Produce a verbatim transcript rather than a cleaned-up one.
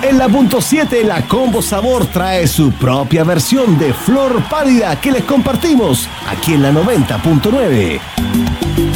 En la punto siete, la Combo Sabor trae su propia versión de Flor Pálida que les compartimos aquí en la noventa punto nueve.